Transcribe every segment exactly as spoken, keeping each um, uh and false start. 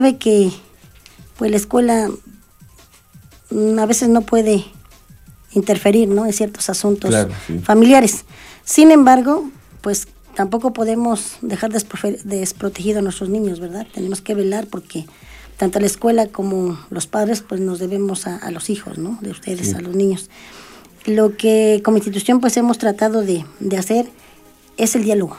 Sabe que pues la escuela mm, a veces no puede interferir, ¿no?, en ciertos asuntos claro, sí. familiares. Sin embargo, pues tampoco podemos dejar desprofe- desprotegidos a nuestros niños, ¿verdad? Tenemos que velar porque tanto la escuela como los padres pues nos debemos a, a los hijos, ¿no?, de ustedes, sí. a los niños. Lo que como institución pues hemos tratado de, de hacer es el diálogo.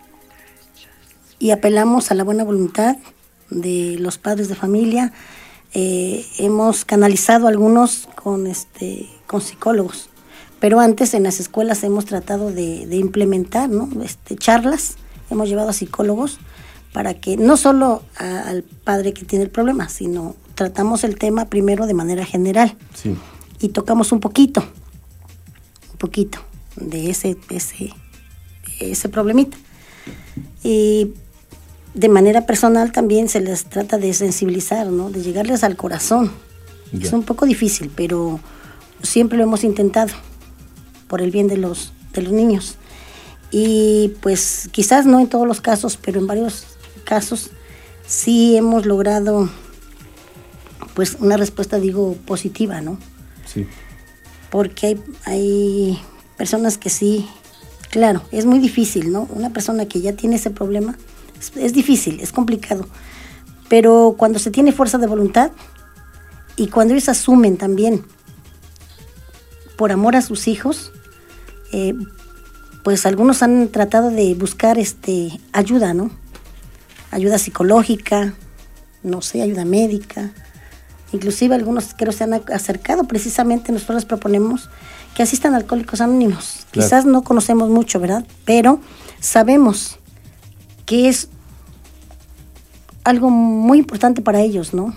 Y apelamos a la buena voluntad de los padres de familia. Eh, hemos canalizado algunos con, este, con psicólogos, pero antes en las escuelas hemos tratado de, de implementar, ¿no?, este, charlas. Hemos llevado a psicólogos para que no solo a, al padre que tiene el problema, sino tratamos el tema primero de manera general, sí. y tocamos un poquito, un poquito de ese, ese, ese problemita. Y de manera personal también se les trata de sensibilizar, ¿no?, de llegarles al corazón. Ya. Es un poco difícil, pero siempre lo hemos intentado por el bien de los, de los niños. Y pues quizás no en todos los casos, pero en varios casos sí hemos logrado pues una respuesta, digo, positiva, ¿no? Sí. Porque hay, hay personas que sí, claro, es muy difícil, ¿no? Una persona que ya tiene ese problema, es, es difícil, es complicado, pero cuando se tiene fuerza de voluntad y cuando ellos asumen también por amor a sus hijos, eh, pues algunos han tratado de buscar este ayuda, ¿no? Ayuda psicológica, no sé, ayuda médica. Inclusive algunos creo se han acercado, precisamente nosotros les proponemos que asistan a Alcohólicos Anónimos. Claro. Quizás no conocemos mucho, ¿verdad? Pero sabemos que es algo muy importante para ellos, ¿no?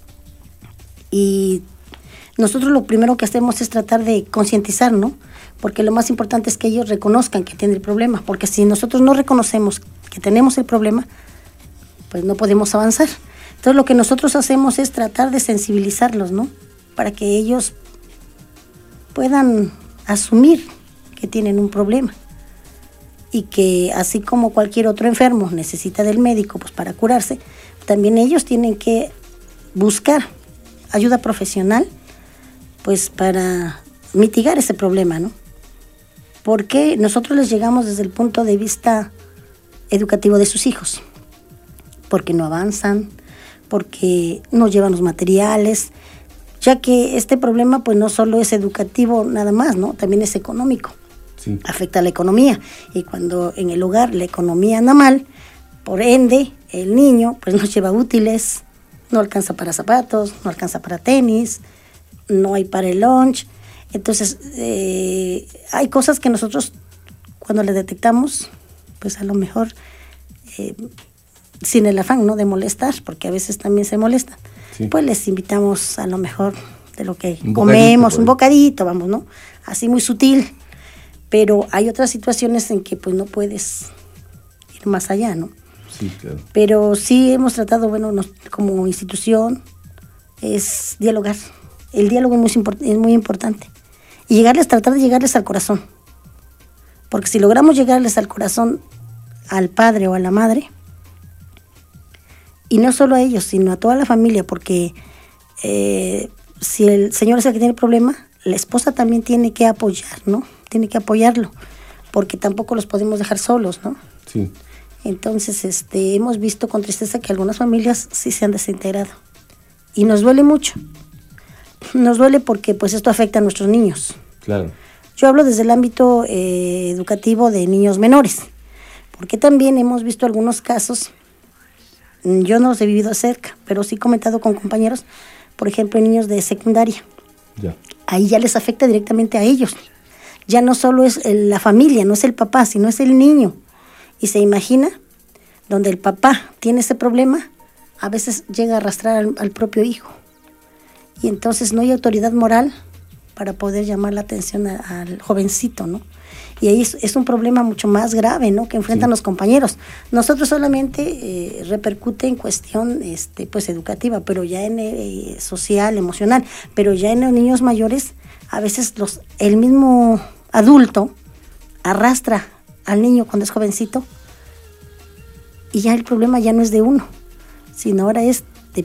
Y nosotros lo primero que hacemos es tratar de concientizar, ¿no? Porque lo más importante es que ellos reconozcan que tienen el problema, porque si nosotros no reconocemos que tenemos el problema, pues no podemos avanzar. Entonces lo que nosotros hacemos es tratar de sensibilizarlos, ¿no? Para que ellos puedan asumir que tienen un problema y que así como cualquier otro enfermo necesita del médico pues para curarse, también ellos tienen que buscar ayuda profesional pues para mitigar ese problema, ¿no? Porque nosotros les llegamos desde el punto de vista educativo de sus hijos, porque no avanzan, porque no llevan los materiales, ya que este problema pues no solo es educativo nada más, ¿no? También es económico. Sí. Afecta a la economía, y cuando en el hogar la economía anda mal, por ende el niño pues no lleva útiles, no alcanza para zapatos, no alcanza para tenis, no hay para el lunch. Entonces eh, hay cosas que nosotros cuando le detectamos pues a lo mejor eh, sin el afán, ¿no?, de molestar, porque a veces también se molestan, sí. Pues les invitamos a lo mejor de lo que un comemos, un bocadito, vamos, ¿no? Así muy sutil. Pero hay otras situaciones en que pues no puedes ir más allá, ¿no? Sí, claro. Pero sí hemos tratado, bueno, nos, como institución, es dialogar. El diálogo es muy, import- es muy importante. Y llegarles, tratar de llegarles al corazón. Porque si logramos llegarles al corazón al padre o a la madre, y no solo a ellos, sino a toda la familia, porque eh, si el señor es el que tiene el problema, la esposa también tiene que apoyar, ¿no? Tiene que apoyarlo, porque tampoco los podemos dejar solos, ¿no? Sí. Entonces, este, hemos visto con tristeza que algunas familias sí se han desintegrado. Y nos duele mucho. Nos duele porque pues esto afecta a nuestros niños. Claro. Yo hablo desde el ámbito eh, educativo de niños menores, porque también hemos visto algunos casos. Yo no los he vivido cerca, pero sí he comentado con compañeros, por ejemplo, niños de secundaria. Ya. Ahí ya les afecta directamente a ellos. Ya no solo es el, la familia, no es el papá, sino es el niño. Y se imagina, donde el papá tiene ese problema, a veces llega a arrastrar al, al propio hijo. Y entonces no hay autoridad moral para poder llamar la atención a, al jovencito, ¿no? Y ahí es, es un problema mucho más grave, ¿no?, que enfrentan sí. los compañeros. Nosotros solamente eh, repercute en cuestión este, pues educativa, pero ya en eh, social, emocional, pero ya en los niños mayores, a veces los el mismo adulto arrastra al niño cuando es jovencito y ya el problema ya no es de uno, sino ahora es